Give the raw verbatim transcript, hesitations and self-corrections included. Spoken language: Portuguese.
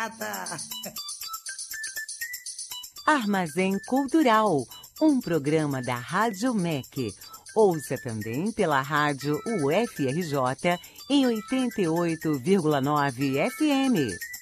gata. Armazém Cultural, um programa da Rádio M E C. Ouça também pela rádio U F R J em oitenta e oito vírgula nove F M.